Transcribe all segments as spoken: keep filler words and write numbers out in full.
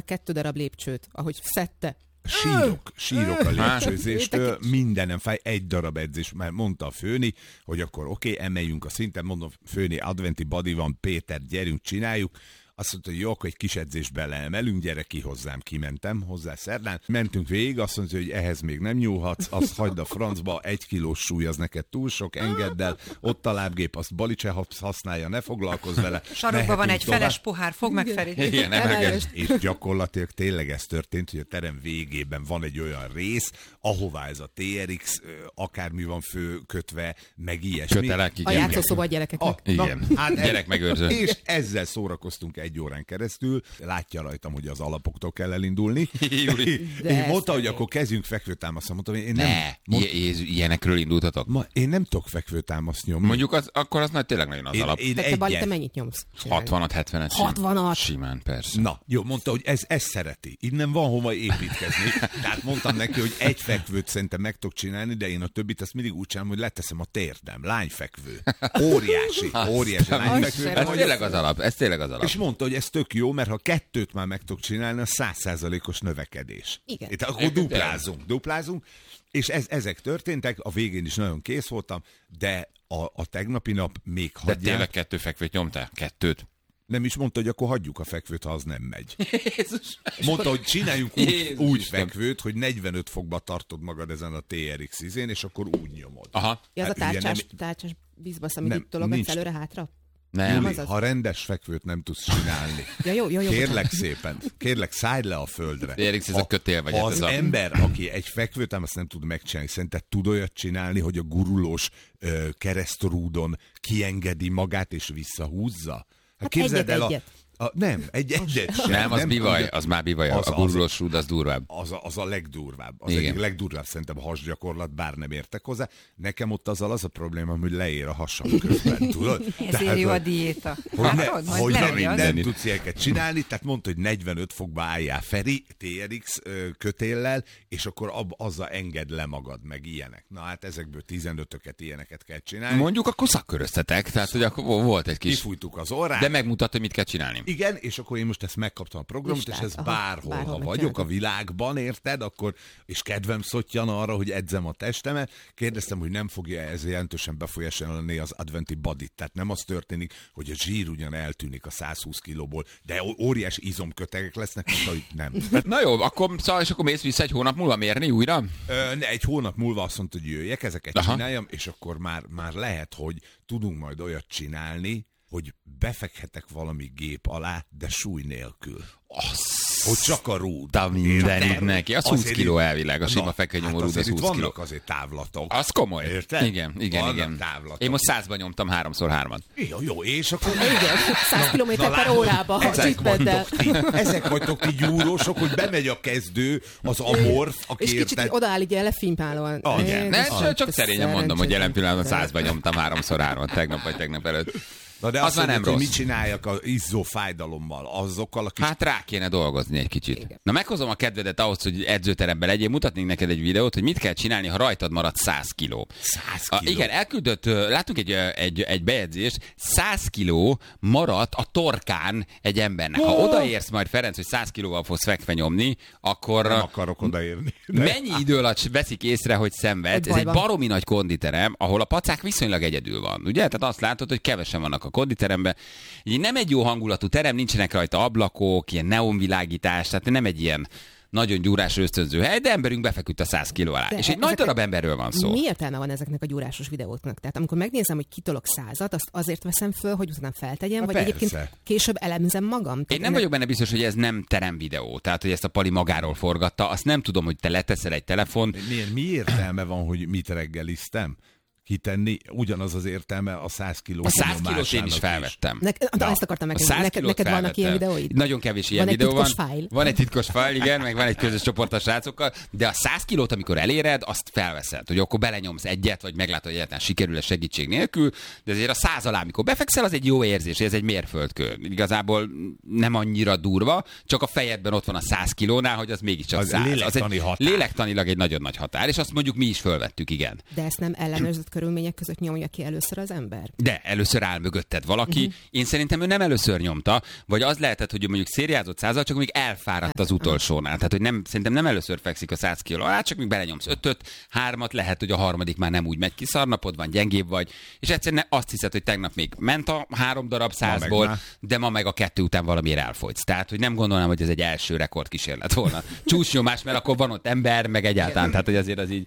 kettő darab lépcsőt, ahogy szedte. Sírok, sírok a lépcsőzéstől, mindenem fáj, egy darab edzés, mert mondta a főni, hogy akkor oké, okay, emeljünk a szinten, mondom, főni, adventi body van, Péter, gyerünk, csináljuk. Azt mondta, hogy jó, akkor egy kis edzést beleemelünk, gyere ki hozzám, kimentem hozzá szerdán. Mentünk végig, azt mondta, hogy ehhez még nem nyúlhatsz, azt hagyd a francba, egy kilós súly, az neked túl sok, engedd el, ott a lábgép, azt Balice használja, ne foglalkozz vele. Sarokban van egy tovább. Feles pohár, fog meg Feri. Igen, és gyakorlatilag tényleg ez történt, hogy a terem végében van egy olyan rész, ahová ez a té er iksz akármi van főkötve, meg ilyesmi. Kötelek, igen. A játszószoba a gyerekeknek. A, igen, na, hát gyerek megőrző. És ezzel szórakoztunk egy órán keresztül, látja rajtam, hogy az alapoktól kell elindulni. Én mondta, hogy akkor kezdjünk fekvőtámaszt. Mondtam, én nem... Ne, mond... ilyenekről indultatok? Ma, én nem tudok fekvőtámaszt nyomni. Mondjuk az, akkor az nagy tényleg nagyon az én, alap. Én de te, Bali, te mennyit nyomsz? hatvanat, hetvenet. hatvanat? Simán, persze. Na, jó, mondta, hogy ez, ez szereti. Innen van hova építkezni. Tehát mondtam neki, hogy egy fekvőt szerintem meg tudok csinálni, de én a többit azt mindig úgy csinálom, hogy leteszem a térdem. Lányfekvő. Óriási, óriási lányfekvő. Ez tényleg az alap, ez tényleg az alap. És mondta, hogy ez tök jó, mert ha kettőt már meg tudok csinálni, a száz százalékos növekedés. Igen. Itt akkor duplázunk, duplázunk, és ez, ezek történtek, a végén is nagyon kész voltam, de a, a tegnapi nap még de hagyják. De tényleg kettő fekvőt nyomtál? Kettőt? Nem is mondta, hogy akkor hagyjuk a fekvőt, ha az nem megy. Jézus. Mondta, hogy csináljunk úgy, Jézus úgy Isten. fekvőt, hogy negyvenöt fokba tartod magad ezen a té er iksz izén, és akkor úgy nyomod. Aha. Ja, az Hát a tárcsás, ugye tárcsás bizbasz, amit Nem, itt tologatsz nincs. előre-hátra? Nem. Júli, azaz. ha rendes fekvőt nem tudsz csinálni, Ja, jó, jó, jó. kérlek szépen, kérlek, szállj le a földre. té er iksz, ez Ha- a kötél vagy, ha hát az ez a- ember, aki egy fekvőt ám azt nem tud megcsinálni, szerinted tud olyat csinálni, hogy a gurulós ö, keresztrúdon kiengedi magát és visszahúzza? Hát képzeld el a... egyet-egyet. A, nem, egy egyet sem. Nem, az bivaj, tudja. az már bivaj, Az- a az- gurulós rúd az durvább. Az a, az a legdurvább. Az Igen. egyik legdurvább szerintem a hasgyakorlat, bár nem értek hozzá. Nekem ott azzal az a probléma, hogy leér a hasam közben, tudod? Ezért jó a diéta. Hogy, ne, Látod? Majd hogy nem, lemegy az. nem tudsz ilyeneket csinálni, tehát mondta, hogy negyvenöt fokba álljál Feri, té er iksz ö, kötéllel, és akkor ab, azzal engedd le magad, meg ilyenek. Na hát ezekből tizenötöket ilyeneket kell csinálni. Mondjuk akkor szakköröztetek, tehát hogy akkor volt egy kis... Kifújtuk az orrát. De megmutatta, hogy mit kell csinálni. Igen, és akkor én most ezt megkaptam a programot, Listát, és ez aha, bárhol, bárhol ha megcsinálod. vagyok a világban, érted, akkor, és kedvem szottyan arra, hogy edzem a testemet, kérdeztem, hogy nem fogja ez jelentősen befolyásolni az adventi bodyt. Tehát nem az történik, hogy a zsír ugyan eltűnik a száz húsz kilóból, de ó- óriási izomkötegek lesznek, mondta, hogy nem. Na jó, akkor, szóval, és akkor mész vissza egy hónap múlva mérni újra? Ö, ne, egy hónap múlva azt mondta, hogy jöjjek, ezeket Aha. csináljam, és akkor már, már lehet, hogy tudunk majd olyat csinálni, hogy befekhetek valami gép alá, de súly nélkül. Hogy csak a rúd. De mindenit Érted? neki. Az húsz Azért kiló itt- elvileg, a sima fekvenyomó hát rúd azért az itt húsz kiló. vannak azért távlatok. Az komoly. Érted? Igen, igen, Vannak igen. távlatok. Én most százban nyomtam háromszor hármat. Jó, jó, és akkor... Igen, száz kilométer per látod, órába. Ezek Tipped vagytok ti, ezek vagytok ti gyúrósok, hogy bemegy a kezdő, az amorf, aki És kicsit érted... odaáll így lefingálóan. Ah, igen. Ne, csak, csak szerényen mondom, hogy jelen pillanatban Szerencsés. százban nyomtam háromszor hármat, tegnap vagy tegnap előtt. Na de Az azt már nem mondjuk, hogy rossz. mit csináljak az izzó fájdalommal, azokkal a kis... Hát rá kéne dolgozni egy kicsit. Igen. Na meghozom a kedvedet ahhoz, hogy edzőteremben legyél, mutatnék neked egy videót, hogy mit kell csinálni, ha rajtad marad száz kiló. száz A, kiló. igen, elküldött, ö, láttunk egy, ö, egy, egy bejegyzést, száz kiló maradt a torkán egy embernek. Ha odaérsz majd, Ferenc, hogy száz kilóval fogsz fekve nyomni, akkor Nem akarok odaérni. De... mennyi idő alatt veszik észre, hogy szenved? Egy Ez egy bajban. baromi nagy konditerem, ahol a pacák viszonylag egyedül van. Ugye? Tehát azt látod, hogy kevesen vannak a konditeremben. Így nem egy jó hangulatú terem, nincsenek rajta ablakok, ilyen neonvilágítás, tehát nem egy ilyen nagyon gyúrás ösztönző hely, de emberünk befeküdt a száz kiló alá. De És egy nagy ezek- darab emberről van szó. Mi értelme van ezeknek a gyúrásos videóknak? Tehát amikor megnézem, hogy kitolok százat, azt azért veszem föl, hogy utána feltegyem, Na vagy persze. egyébként később elemzem magam. Én Tehát nem vagyok benne biztos, hogy ez nem teremvideó, tehát hogy ezt a Pali magáról forgatta. Azt nem tudom, hogy te leteszel egy telefon. Mi, mi értelme van, hogy mit reggeliztem? Kitenni, ugyanaz az értelme a száz kiló A száz kilót én is felvettem. Ne, de Na, ezt akartam A megkérdezni. száz Neked, kilót neked vannak ilyen felvettem. videóid? Nagyon kevés ilyen Van egy videó van. titkos fájl? Van egy titkos fájl, igen, meg van egy közös csoport a srácokkal, de a száz kilót, amikor eléred, azt felveszed, hogy akkor belenyomsz egyet, vagy meglátod, hogy egyáltalán sikerül segítség nélkül, de azért a száz alá, amikor befekszel, az egy jó érzés, ez egy mérföldkő. Igazából nem annyira durva, csak a fejedben ott van a száz kilónál, hogy az mégiscsak Az száz. lélektani egy határ. lélektanilag egy nagyon nagy határ, és azt mondjuk mi is fölvettük, igen. De ezt nem ellenőrzött körülmények között nyomja ki először az ember? De először áll mögötted valaki. Uh-huh. Én szerintem ő nem először nyomta, vagy az lehetett, hogy mondjuk szériázott százal, csak mondjuk elfáradt az utolsónál. Tehát, hogy nem, szerintem nem először fekszik a száz kiló alá, csak még belenyomsz ötöt, hármat, lehet, hogy a harmadik már nem úgy megy ki, szarnapod van, gyengébb vagy, és egyszerűen azt hiszed, hogy tegnap még ment a három darab százból, ma de ma meg a kettő után valamiért elfogysz. Tehát, hogy nem gondolnám, hogy ez egy első rekordkísérlet volna. Csúcsnyomás, mert akkor van ott ember, meg egyáltalán, tehát, hogy azért az így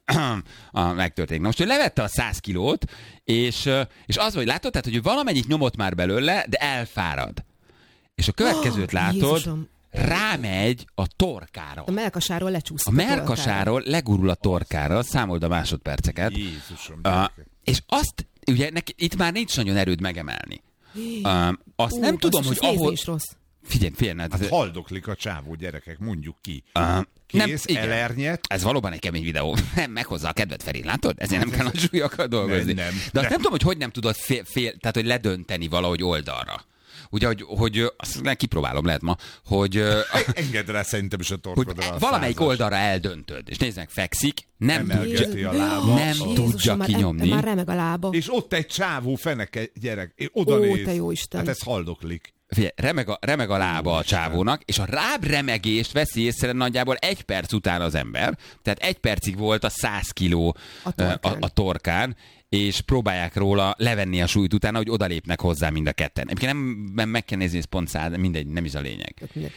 megtörténik. Na most ő levette a száz kilót, és, és az, hogy látod, tehát, hogy valamennyit nyomott már belőle, de elfárad. És a következőt látod, Jézusom. Rámegy a torkára. A mellkasáról lecsúszik. A mellkasáról legurul a torkára, számold a másodperceket. Jézusom. Uh, és azt, ugye neki, itt már nincs nagyon erőd megemelni. Uh, azt Ó, nem tudom, hogy ahol... Figyelj, figyelj. Hát haldoklik a csávó, gyerekek, mondjuk ki. Uh, Kész, nem, elernyet. Ez valóban egy kemény videó. Nem, meghozza a kedvet, Feri, látod? Ezért nem kell a súlyokkal dolgozni. Nem, nem, De azt nem. nem tudom, hogy hogy nem tudod fél, fél, tehát hogy ledönteni valahogy oldalra. Ugye, hogy, hogy azt kipróbálom, lehet ma, hogy... Engedd rá szerintem is a torkodra a valamelyik százas. oldalra eldöntöd, és nézd meg, fekszik, nem, Emelgeti tudja, a lába. nem Jézusom, tudja már, kinyomni. Már remeg a lába. És ott egy csávó feneke, gyerek, oda Ó, néz. te jó Isten. Hát ez haldoklik. Figyelj, remeg a, remeg a lába a csávónak, és a ráb remegést veszi észre nagyjából egy perc után az ember. Tehát egy percig volt a száz kiló a torkán. A, a torkán, és próbálják róla levenni a súlyt utána, hogy odalépnek hozzá mind a ketten. Egyébként nem, nem meg kell nézni, ez pont száz, mindegy, nem is a lényeg.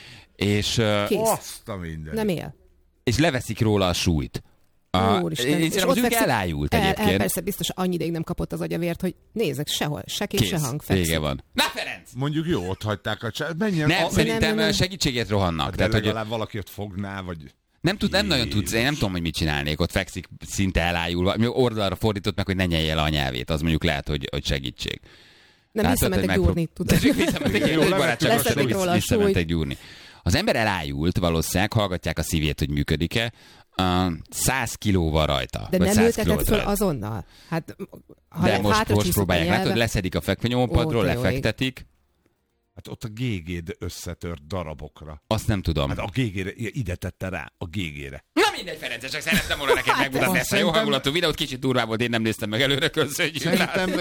És, Kész. a minden. Nem él. és leveszik róla a súlyt. A, Úristen. és az ügy elájult el, egyébként. El, persze biztos annyi ideig nem kapott az agyavért, hogy nézzek, sehol, se kép, se hang. Fekszik. Vége van. Na Ferenc! Mondjuk jó, ott hagyták a csávót. Menjen. Nem, a... szerintem nem, nem, nem. segítségét rohannak. De Tehát, legalább hogy valaki ott fogná, vagy... nem, tud, nem nagyon tudsz, én nem tudom, hogy mit csinálnék. Ott fekszik szinte elájulva. Oldalra fordított meg, hogy ne nyelje le a nyelvét. Az mondjuk lehet, hogy, hogy segítség. Nem, visszamentek gyúrni, tudod. Visszamentek róla a súlyt. gyúrni. Az ember elájult valószínűleg, hallgatják a szívét, hogy működik-e. Uh, száz kiló van rajta. De nem ültetett föl azonnal? Hát, ha de most, most próbálják, nyelve... látod, leszedik a fekvenyompadról, lefektetik. Hát ott a gégéd összetört darabokra. Azt nem tudom. Hát a gégére, ide tette rá, a gégére. Na mindegy, Ferenc, csak szerettem volna neked megmutatni ezt a jó hangulatú videót, kicsit durvá volt, én nem néztem meg előre, köszönjük. Szerintem...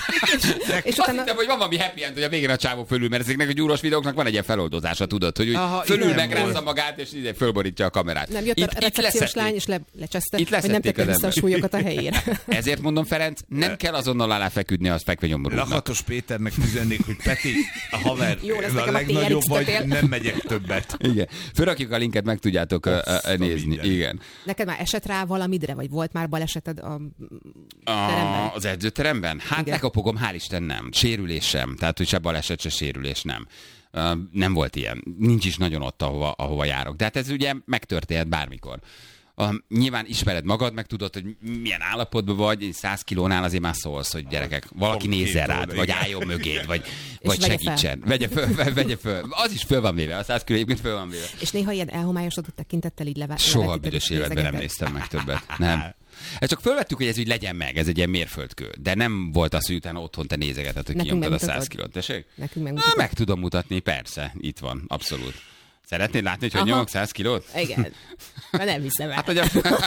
És azt hittem, hogy van valami happy end, hogy a végén a csávó fölül, mert ezeknek a gyúros videóknak van egy ilyen feloldozása, tudod, hogy Aha, fölül megrázza magát, és ide fölborítja a kamerát. Nem jött itt, a recepciós lány, és le, lecseszte, hogy nem tettek vissza a súlyokat a helyére. Ezért mondom, Ferenc, nem kell azonnal aláfeküdni az fekvenyomrúdnak. Lakatos Péternek üzennék, hogy Peti, a haver, jó, lesz a legnagyobb vagy, nem megyek többet. Igen. Fölrakjuk a linket, meg tudjátok uh, uh, nézni. Minden. Igen. Neked már esett rá valamidre, vagy volt már baleseted a, a teremben? Az edzőteremben? Hát igen. lekapogom, hál' Isten nem. Sérülés sem. Tehát, hogy se baleset, se sérülés nem. Uh, nem volt ilyen. Nincs is nagyon ott, ahova, ahova járok. De hát ez ugye megtörténhet bármikor. Uh, nyilván ismered magad, meg tudod, hogy milyen állapotban vagy, száz kilónál azért már szólsz, hogy gyerekek, valaki nézzen rád, vagy álljon mögéd, vagy, vagy segítsen. Vegye föl, vegye föl. Az is föl van véve, a száz kiló egyébként föl van véve. És néha ilyen elhomályosodott tekintettel így levá- Soha büdös életben nem néztem meg többet. Nem. Ez csak fölvettük, hogy ez úgy legyen meg, ez egy ilyen mérföldkő. De nem volt az, hogy utána otthon te nézegeted, hogy kinyomtad a száz kilót. Tessék? Nekünk megmutatod. Meg tudom mutatni, persze, itt van, abszolút. Szeretnéd látni, hogy hogy nyomok száz kilót? Igen. De nem hiszem el. Hát, hogy a...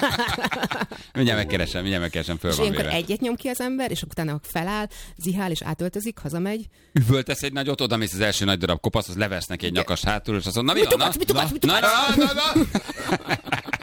mindjárt megkeresem, mindjárt megkeresem, föl és van ilyenkor véve. egyet nyom ki az ember, és utána feláll, zihál, és átöltözik, hazamegy. Üvöltesz egy nagyot, oda mész az első nagy darab kopasz, az levesz neki egy nyakas hátul, és azt mondja, na mi Mit van? tukadsz, mit tukadsz, mit Na, tukadsz? na, na, na.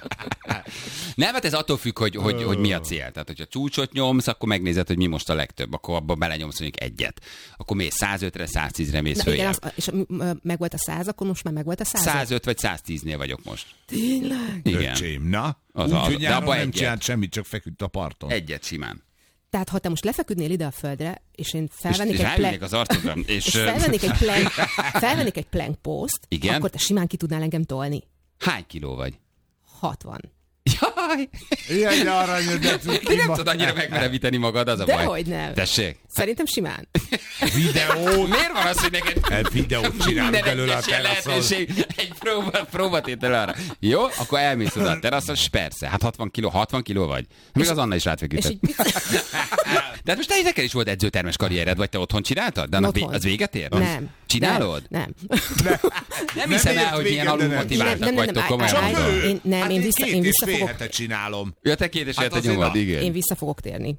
Nem, hát ez attól függ, hogy, hogy, hogy mi a cél. Tehát, hogyha csúcsot nyomsz, akkor megnézed, hogy mi most a legtöbb. Akkor abban belenyomsz mondjuk egyet. Akkor mész százötre, száztízre mész Na, följebb. igen, az, és megvolt a száz, akkor most már megvolt a száz. százöt vagy száztíznél vagyok most. Tényleg? Igen. Öcsém, na? Az Úgy, az, hogy de nyáron abba nem egyet. csinált semmit, csak feküdt a parton. Egyet simán. Tehát ha te most lefeküdnél ide a földre, és én És, felvennék és egy ráülnék plank, az arcodra. És, és felvennék egy plank, felvennék egy plank post, Igen? akkor te simán ki tudnál engem tolni. hány kiló vagy? hatvan. Jaj! Ilyen aranyos, de Ti nem tudod annyira megmerevíteni magad, az a baj. Dehogy nem. Tessék? Szerintem simán. videót. Miért van az, hogy neked Hát videót csinálunk minden belőle a egyes ilyen teraszon. lehetőség, egy próba, próbatétel arra. Jó, akkor elmész oda a teraszon, és persze, hát hatvan kiló, hatvan kiló vagy. Még az Anna is És rátfeküdött. így De hát most te neked is volt edzőtermes karriered, vagy te otthon csináltad? De annak Otthon. az véget ér? nem. Csinálod? Nem. Nem hiszem el, ért hogy milyen véget, de nem. alulmotiváltak Nem, nem, nem, vagytok, nem, komolyan állj, mondom. állj. Én- nem, hát én én vissza- két én és vissza fél fogok- hete csinálom. Ja, te két és Hát hát azért nyomad, na. igen. Én vissza fogok térni.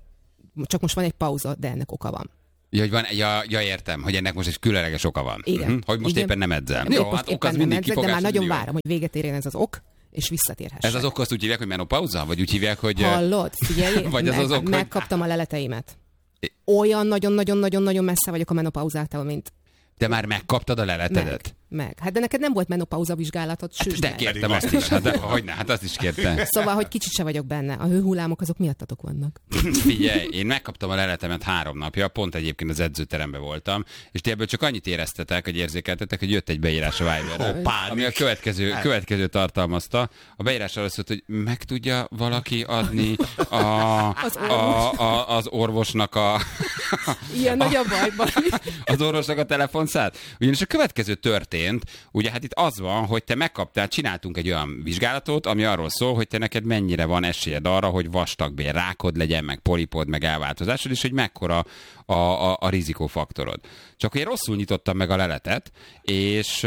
Csak most van egy pauza, de ennek oka van. Ja, hogy van, ja, ja, értem, hogy ennek most egy különleges oka van. Igen. Uh-huh. Hogy most Igen. éppen nem edzel. Jó, Jó, hát ok az mindig edzek, de már nagyon kifogás. várom, hogy véget érjen ez az ok, és visszatérhessek. Ez az ok azt úgy hívják, hogy menopauza? Vagy úgy hívják, hogy... Hallod? Figyelj, Vagy az meg, az ok, hogy- megkaptam a leleteimet. Olyan nagyon-nagyon-nagyon-nagyon messze vagyok a menopauzától, mint Te már megkaptad a leletedet? meg. Meg. Hát de neked nem volt menopauza vizsgálatod, Hát, süsd de meg. kértem azt is. Hát, de, hogyne, hát azt is kértem. Szóval, hogy kicsit se vagyok benne. A hőhullámok azok miattatok vannak. Figyelj, én megkaptam a leletemet három napja, pont egyébként az edzőteremben voltam, és ti ebből csak annyit éreztetek, hogy érzékeltetek, hogy jött egy beírás a Viberre, ami a következő, következő tartalmazta. A beírás arra szólt, hogy meg tudja valaki adni a, Az a, a, az orvosnak a... Ilyen nagy a bajban. az orvosnak a telefonszát. Ugyanis a következő történt, ugye hát itt az van, hogy te megkaptál, csináltunk egy olyan vizsgálatot, ami arról szól, hogy te neked mennyire van esélyed arra, hogy vastagbél rákod legyen, meg polipod, meg elváltozásod, és hogy mekkora a, a, a rizikófaktorod. Csak én rosszul nyitottam meg a leletet, és,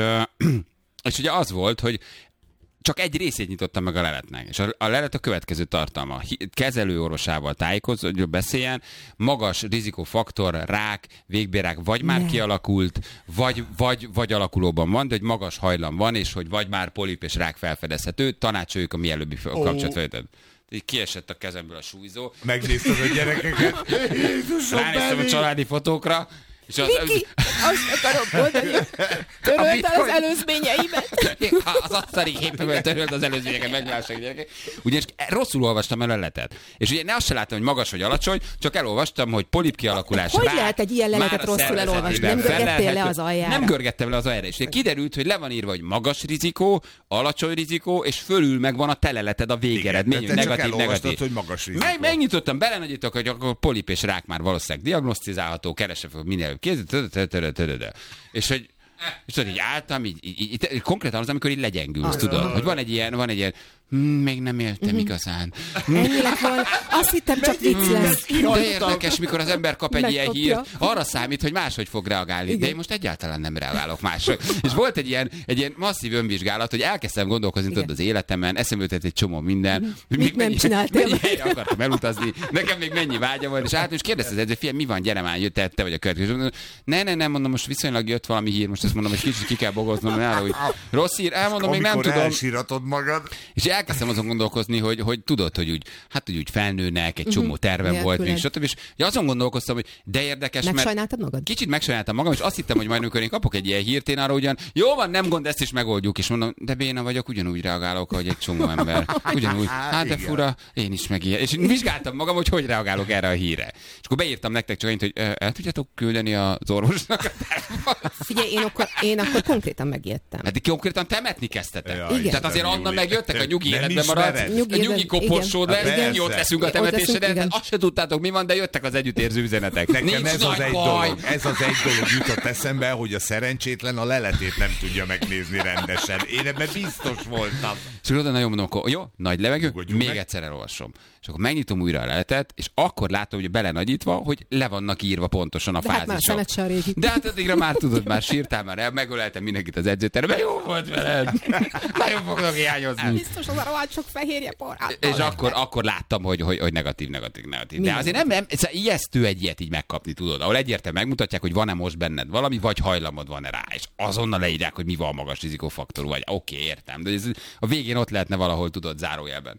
és ugye az volt, hogy csak egy részét nyitottam meg a leletnek. És a, a lelet a következő tartalma. Kezelőorvosával tájékozó, hogy beszéljen, magas rizikófaktor, rák, végbélrák, vagy már Ne. kialakult, vagy, vagy, vagy alakulóban van, de hogy magas hajlam van, és hogy vagy már polip és rák felfedezhető, tanácsoljuk a mielőbbi fel- kapcsolatfelvételt. Így kiesett a kezemből a súlyzó. Megnézted a gyerekeket? Jézusom, Ránéztem a családi fotókra, és az, Viki, azt akarom mondani, töröld el az előzményeimet. az asztali képemből törölt az előzményeket, meglássák gyerekek. Ugyanis rosszul olvastam el a leletet. És ugye ne azt se láttam, hogy magas vagy alacsony, csak elolvastam, hogy polip kialakulás. Hogy rák, lehet egy ilyen leletet már a rosszul elolvasni? szervezetében Nem görgettél le felelhető. az aljára? Nem görgettem le az aljára. És kiderült, hogy le van írva, hogy magas rizikó, alacsony rizikó, és fölül megvan a teleleted a végeredmény, Igen, te csak negatív, elolvastad, negatív. hogy magas rizikó. Meg, megnyitottam, belenagyítok, hogy akkor polip és rák már valószínűleg diagnosztizálható, keresem fel minél előbb kézzel, és hogy és tudod, így álltam, így, így, így, így konkrétan az, amikor így legyengülsz, tudod, hogy van egy ilyen, van egy ilyen, hm, még nem éltem igazán. Hm, Ennyi lett volna. Azt hittem, csak vicc lesz. de érdekes, mikor az ember kap egy ilyen Megkapja. hírt, arra számít, hogy máshogy fog reagálni. Igen. De én most egyáltalán nem reagálok máshogy. És volt egy ilyen, egy ilyen masszív önvizsgálat, hogy elkezdtem gondolkozni tudod, az életemen, eszembe jutott egy csomó minden. Hogy Mit nem csináltál mennyi meg? helyre akartam elutazni, nekem még mennyi vágya volt, és hát és kérdezte az edző, fiam, mi van, gyere már, jött te, te vagy a következő. Mondom, ne, ne, nem, mondom, most viszonylag jött valami hír, most ezt mondom, hogy kicsit ki kell bogoznom, nála, hogy rossz hír, elmondom, még nem Amikor tudom. elsíratod magad. És elkezdtem azon gondolkozni, hogy, hogy tudod, hogy úgy, hát hogy úgy felnőnek, egy csomó tervem Nélküled. volt, még stb. És ugye azon gondolkoztam, hogy de érdekes, mert Megsajnáltad magad? kicsit megsajnáltam magam, és azt hittem, hogy majd amikor én kapok egy ilyen hírt, én arra ugyan, jó van, nem gond, ezt is megoldjuk, és mondom, de béna vagyok, ugyanúgy reagálok, ahogy egy csomó ember. Ugyanúgy, hát de Igen. fura, én is meg ilyen. És vizsgáltam magam, hogy hogy reagálok erre a híre. És akkor beírtam nektek csak annyit, hogy ö, el tudjátok küldeni az orvosnak a telefont? Figyelj, én akkor, én akkor konkrétan megijedtem. Hát konkrétan temetni kezdtetek. Jaj, Igen. Tehát azért Isten, onnan Júli. megjöttek, a nyugi Nem életben maradsz, ismered? Nyugi a nyugi életben, koporsód igen. lesz, Persze. mi ott leszünk a Ott leszünk, temetéseden, igen. azt se tudtátok mi van, de jöttek az együttérző üzenetek. Nekem Nincs ez az nagy egy baj. dolog, ez az egy dolog jutott eszembe, hogy a szerencsétlen a leletét nem tudja megnézni rendesen. Én ebben biztos voltam. És akkor oda nagyon mondom, akkor jó, nagy levegő, Nyugodjunk még meg. egyszer elolvasom. És akkor megnyitom újra a leletet, és akkor látom, hogy belenagyítva, hogy le vannak írva pontosan a De hát már a fázisok. szemed se a régi. De hát addigra már tudod, már sírtál, már el, megöleltem mindenkit az edzőteremben, jó volt veled. Nagyon fognak hiányozni. Biztos az a rohadt sok fehérje porát. És akkor, akkor láttam, hogy, hogy, hogy negatív, negatív, negatív. De Minden. azért nem, nem ez ijesztő egy ilyet így megkapni, tudod. Ahol egyértelműen megmutatják, hogy van-e most benned valami, vagy hajlamod van-e rá. És azonnal leírják, hogy mi van magas rizikófaktorú, vagy oké, okay, értem. De ez, a végén ott lehetne valahol, tudod, zárójelben.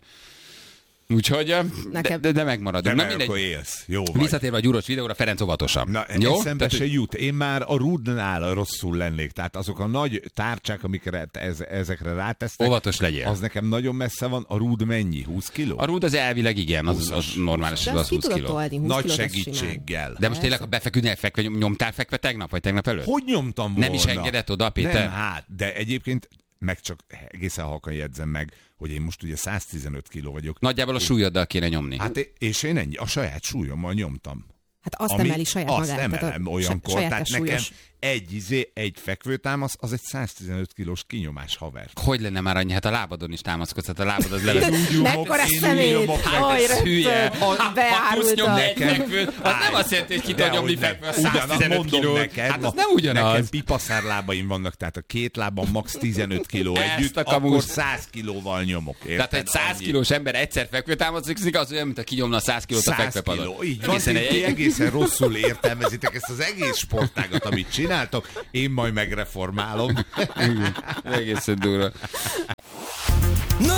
Úgyhogy, de, Nekem- de, de megmaradunk. De Na meg akkor mindegy. élsz. Jó vagy. Visszatérve a gyúros videóra, Ferenc óvatosan. Na, jó? eszembe Tehát, se jut. Én már a rudnál rosszul lennék. Tehát azok a nagy tárcsák, amikre ez, ezekre rátesztek, Óvatos legyél. az nekem nagyon messze van. A rúd mennyi? húsz kiló? A rúd az elvileg igen, az, az normális, De az azt ki húsz tudod kiló. tolni, húsz Nagy kilót, az simán. segítséggel. De most tényleg, ha befeküdnél fekve, nyomtál fekve tegnap, vagy tegnap előtt? Hogy nyomtam volna? Nem is engedett oda, Péter? Nem, hát, de egyébként meg csak egészen halkan jegyzem meg, hogy én most ugye száztizenöt kiló vagyok. Nagyjából a súlyoddal kéne nyomni. Hát és én ennyi, a saját súlyommal nyomtam. Hát azt ami, emeli saját azt magát. emelem olyankor, saját tehát nekem súlyos. egy izé, egy fekvőtámasz, az egy száztizenöt kilós kinyomás, haver. Hogy lenne már annyi? Hát a lábadon is támaszkodsz, hát a lábad az levesz. Mekkora szemét! Hát ez hülye. Ha plusz nyomni egy fekvőt, az nem azt jelenti, hogy ki tud nyomni fekvő a száztizenöt kilót. Hát az nem ugyanaz. Nekem pipaszárlábaim vannak, tehát a két lábam max tizenöt kiló Ezt együtt, a kamus. akkor száz kilóval nyomok. Érted? Tehát egy száz Annyi. kilós ember egyszer fekvő támaszkodik, az olyan, mint a kinyomna száz kilót a száz fekvőpadon. kiló, így van, Egészen ti egy... egészen rosszul értelmezitek ezt az egész sportágat, amit csináltok, én majd megreformálom. Igen, egészen durva.